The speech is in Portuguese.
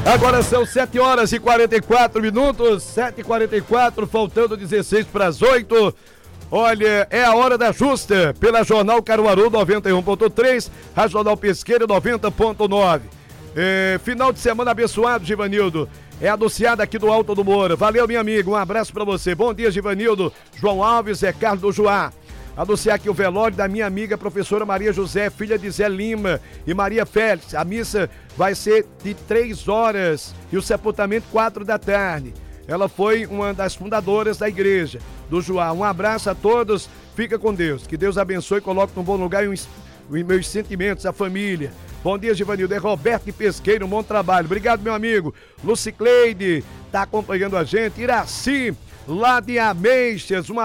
Agora são 7 horas e 44 minutos, 7h44, faltando 16 para as 8. Olha, é a hora da justa, pela Jornal Caruaru 91.3, Regional Pesqueira 90.9. Final de semana abençoado, Givanildo. É anunciado aqui do Alto do Moura. Valeu, minha amiga, um abraço para você. Bom dia, Givanildo. João Alves, é Carlos do Joá. Anunciar aqui o velório da minha amiga professora Maria José, filha de Zé Lima e Maria Félix. A missa vai ser de 3 horas e o sepultamento 4 da tarde. Ela foi uma das fundadoras da igreja do Joá. Um abraço a todos, fica com Deus. Que Deus abençoe e coloque num bom lugar e meus sentimentos, a família. Bom dia, Givanildo. É Roberto de Pesqueiro, um bom trabalho. Obrigado, meu amigo. Lucicleide está acompanhando a gente. Iraci, lá de Ameixas, uma